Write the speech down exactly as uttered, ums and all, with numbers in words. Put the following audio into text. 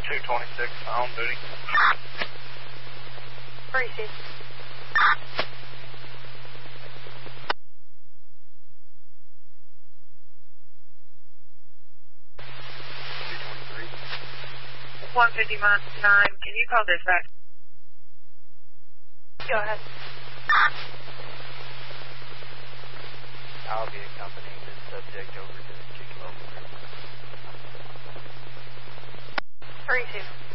two twenty-six on duty. Receive. two twenty-three. one fifty-nine, can you call dispatch? Go ahead. I'll be accompanying this subject over to the Chickamauga group. Receive.